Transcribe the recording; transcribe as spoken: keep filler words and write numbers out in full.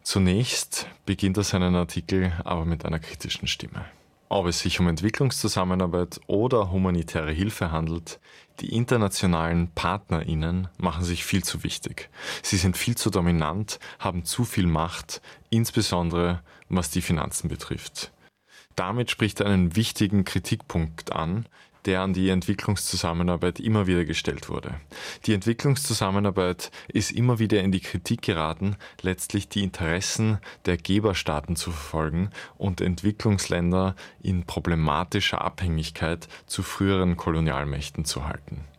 Zunächst beginnt er seinen Artikel aber mit einer kritischen Stimme. Ob es sich um Entwicklungszusammenarbeit oder humanitäre Hilfe handelt, die internationalen PartnerInnen machen sich viel zu wichtig. Sie sind viel zu dominant, haben zu viel Macht, insbesondere was die Finanzen betrifft. Damit spricht er einen wichtigen Kritikpunkt an, der an die Entwicklungszusammenarbeit immer wieder gestellt wurde. Die Entwicklungszusammenarbeit ist immer wieder in die Kritik geraten, letztlich die Interessen der Geberstaaten zu verfolgen und Entwicklungsländer in problematischer Abhängigkeit zu früheren Kolonialmächten zu halten.